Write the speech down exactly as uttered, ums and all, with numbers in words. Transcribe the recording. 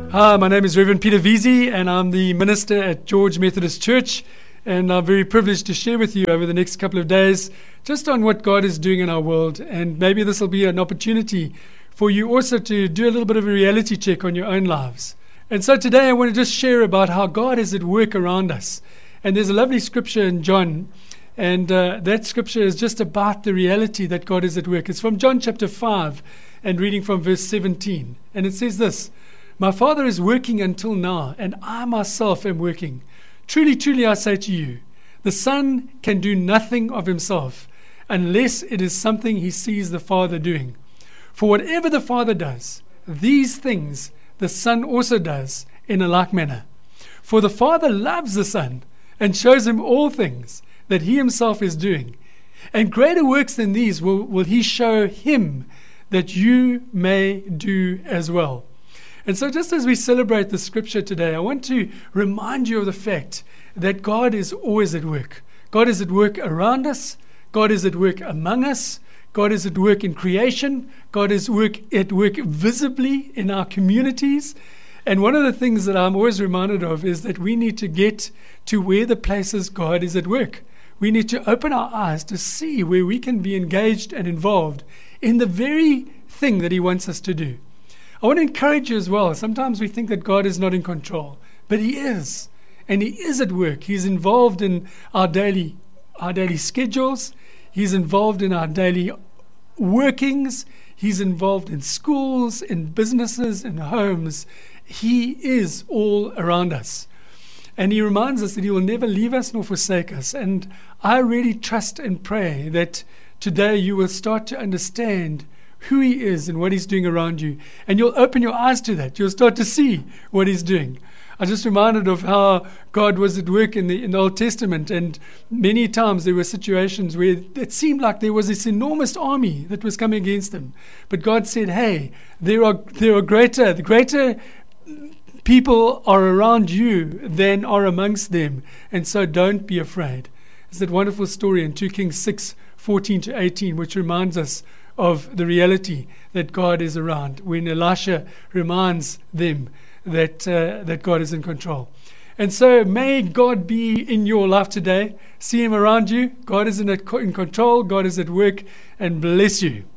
Hi, my name is Reverend Peter Veazey, and I'm the minister at George Methodist Church. And I'm very privileged to share with you over the next couple of days just on what God is doing in our world. And maybe this will be an opportunity for you also to do a little bit of a reality check on your own lives. And so today I want to just share about how God is at work around us. And there's a lovely scripture in John, and uh, that scripture is just about the reality that God is at work. It's from John chapter five and reading from verse seventeen. And it says this: "My Father is working until now, and I myself am working. Truly, truly, I say to you, the Son can do nothing of himself unless it is something he sees the Father doing. For whatever the Father does, these things the Son also does in a like manner. For the Father loves the Son and shows him all things that he himself is doing. And greater works than these will, will he show him, that you may do as well." And so just as we celebrate the scripture today, I want to remind you of the fact that God is always at work. God is at work around us. God is at work among us. God is at work in creation. God is work at work visibly in our communities. And one of the things that I'm always reminded of is that we need to get to where the places God is at work. We need to open our eyes to see where we can be engaged and involved in the very thing that he wants us to do. I want to encourage you as well. Sometimes we think that God is not in control, but he is. And he is at work. He's involved in our daily, our daily schedules. He's involved in our daily workings. He's involved in schools, in businesses, in homes. He is all around us. And he reminds us that he will never leave us nor forsake us. And I really trust and pray that today you will start to understand who he is and what he's doing around you. And you'll open your eyes to that. You'll start to see what he's doing. I just reminded of how God was at work in the, in the Old Testament. And many times there were situations where it seemed like there was this enormous army that was coming against them. But God said, hey, there are, there are greater, the greater people are around you than are amongst them. And so don't be afraid. It's that wonderful story in Second Kings six, fourteen to eighteen, which reminds us of the reality that God is around, when Elisha reminds them that uh, that God is in control. And so may God be in your life today. See him around you. God is in, a, in control. God is at work, and bless you.